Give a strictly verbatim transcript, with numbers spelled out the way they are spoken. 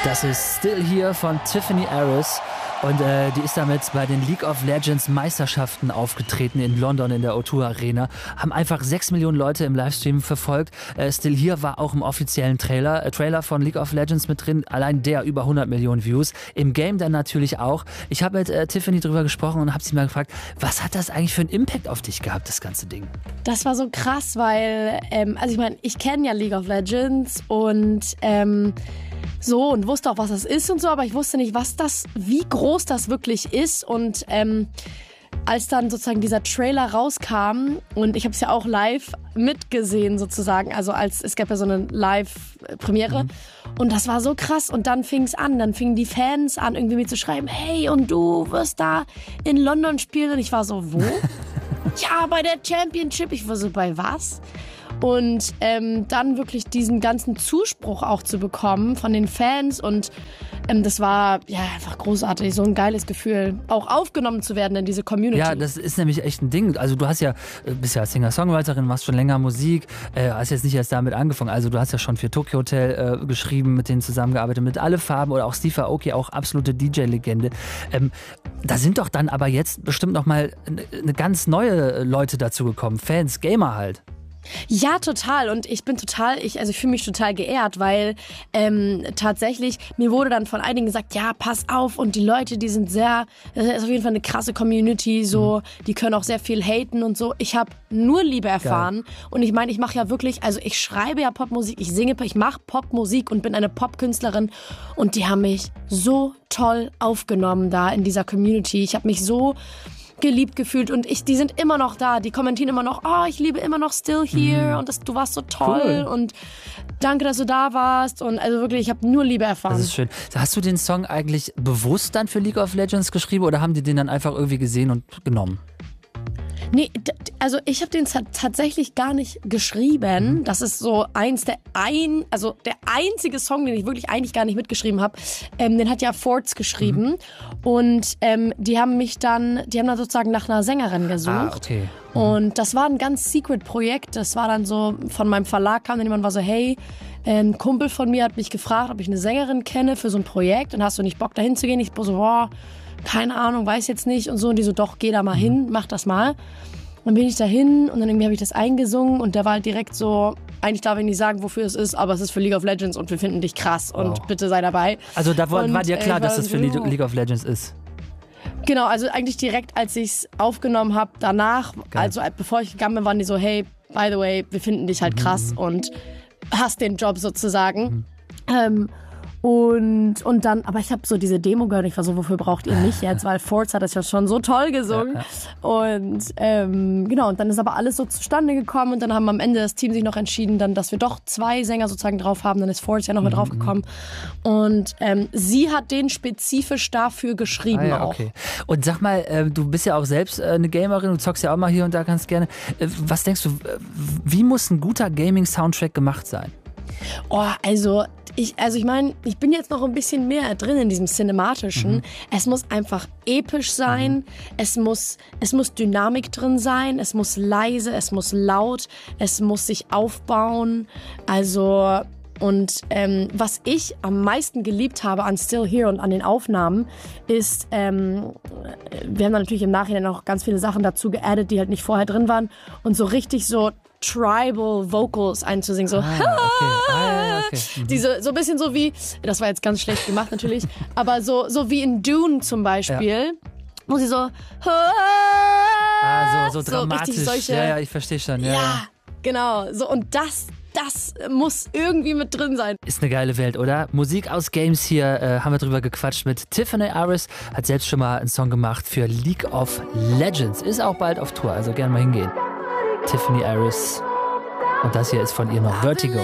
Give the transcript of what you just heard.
Das ist Still Here von Tiffany Harris. Und äh, die ist damit bei den League of Legends Meisterschaften aufgetreten in London in der O zwei Arena. Haben einfach sechs Millionen Leute im Livestream verfolgt. Äh, Still Here war auch im offiziellen Trailer, äh, Trailer von League of Legends mit drin. Allein der über hundert Millionen Views. Im Game dann natürlich auch. Ich habe mit äh, Tiffany drüber gesprochen und habe sie mal gefragt, was hat das eigentlich für einen Impact auf dich gehabt, das ganze Ding? Das war so krass, weil, ähm, also ich meine, ich kenne ja League of Legends und ähm, so und wusste auch, was das ist und so, aber ich wusste nicht, was das, wie groß das wirklich ist. Und ähm, als dann sozusagen dieser Trailer rauskam und ich habe es ja auch live mitgesehen sozusagen, also als es gab ja so eine Live-Premiere mhm. und das war so krass und dann fing es an, dann fingen die Fans an irgendwie mir zu schreiben, hey und du wirst da in London spielen und ich war so, wo? Ja, bei der Championship. Ich war so, bei was? Und ähm, dann wirklich diesen ganzen Zuspruch auch zu bekommen von den Fans und ähm, das war ja einfach großartig, so ein geiles Gefühl, auch aufgenommen zu werden in diese Community. Ja, das ist nämlich echt ein Ding. Also du hast ja, bist ja Singer-Songwriterin, machst schon länger Musik, äh, hast jetzt nicht erst damit angefangen. Also du hast ja schon für Tokyo Hotel äh, geschrieben, mit denen zusammengearbeitet, mit Alle Farben oder auch Steve Aoki, auch absolute D J-Legende. Ähm, da sind doch dann aber jetzt bestimmt noch mal eine ganz neue Leute dazu gekommen, Fans, Gamer halt. Ja, total. Und ich bin total, ich, also ich fühle mich total geehrt, weil ähm, tatsächlich, mir wurde dann von einigen gesagt, ja, pass auf und die Leute, die sind sehr, das ist auf jeden Fall eine krasse Community, so, die können auch sehr viel haten und so. Ich habe nur Liebe erfahren. Geil. Und ich meine, ich mache ja wirklich, also ich schreibe ja Popmusik, ich singe, ich mache Popmusik und bin eine Popkünstlerin und die haben mich so toll aufgenommen da in dieser Community. Ich habe mich so geliebt gefühlt und ich, die sind immer noch da, die kommentieren immer noch, oh, ich liebe immer noch Still Here mhm. und das, du warst so toll cool. und danke, dass du da warst und also wirklich, ich habe nur Liebe erfahren. Das ist schön. Hast du den Song eigentlich bewusst dann für League of Legends geschrieben oder haben die den dann einfach irgendwie gesehen und genommen? Nee, also ich habe den tatsächlich gar nicht geschrieben. Das ist so eins der ein, also der einzige Song, den ich wirklich eigentlich gar nicht mitgeschrieben habe. Ähm, den hat ja Forts geschrieben mhm. und ähm, die haben mich dann, die haben dann sozusagen nach einer Sängerin gesucht. Ah, okay. Mhm. Und das war ein ganz secret Projekt. Das war dann so von meinem Verlag kam dann jemand war so, hey, ein Kumpel von mir hat mich gefragt, ob ich eine Sängerin kenne für so ein Projekt und hast du nicht Bock dahin zu gehen? Ich so, boah, keine Ahnung, weiß jetzt nicht und so. Und die so, doch, geh da mal hin, mach das mal. Dann bin ich da hin und dann irgendwie habe ich das eingesungen und der war halt direkt so, eigentlich darf ich nicht sagen, wofür es ist, aber es ist für League of Legends und wir finden dich krass und wow. bitte sei dabei. Also da war, und, war dir klar, äh, dass es für so, League of Legends ist? Genau, also eigentlich direkt, als ich es aufgenommen habe, danach, Geil. also bevor ich gegangen bin, waren die so, hey, by the way, wir finden dich halt krass mhm. und hast den Job sozusagen. Mhm. Ähm, Und, und dann, aber ich habe so diese Demo gehört, ich war so, wofür braucht ihr mich jetzt? Weil Forts hat das ja schon so toll gesungen. Ja, ja. Und ähm, genau, und dann ist aber alles so zustande gekommen und dann haben am Ende das Team sich noch entschieden, dann, dass wir doch zwei Sänger sozusagen drauf haben. Dann ist Forts ja noch mit mhm. drauf gekommen. Und ähm, sie hat den spezifisch dafür geschrieben ah, ja, auch. Okay. Und sag mal, äh, du bist ja auch selbst äh, eine Gamerin, du zockst ja auch mal hier und da ganz gerne. Äh, was denkst du, wie muss ein guter Gaming-Soundtrack gemacht sein? Oh, also ich, also ich meine, ich bin jetzt noch ein bisschen mehr drin in diesem Cinematischen. Mhm. Es muss einfach episch sein, mhm. es muss, es muss Dynamik drin sein, es muss leise, es muss laut, es muss sich aufbauen. Also und ähm, was ich am meisten geliebt habe an Still Here und an den Aufnahmen ist, ähm, wir haben dann natürlich im Nachhinein auch ganz viele Sachen dazu geaddet, die halt nicht vorher drin waren und so richtig so Tribal Vocals einzusingen, so ah, okay. Ah, ja, okay. Mhm. Diese, so ein bisschen so wie, das war jetzt ganz schlecht gemacht natürlich, aber so, so wie in Dune zum Beispiel, ja. wo sie so ah, so, so dramatisch, so solche, ja, ja, ich verstehe schon. Ja, ja, genau, so und das Das muss irgendwie mit drin sein. Ist eine geile Welt, oder? Musik aus Games hier, äh, haben wir drüber gequatscht mit Tiffany Harris. Hat selbst schon mal einen Song gemacht für League of Legends. Ist auch bald auf Tour, also gerne mal hingehen. Tiffany Harris. Und das hier ist von ihr noch Vertigo.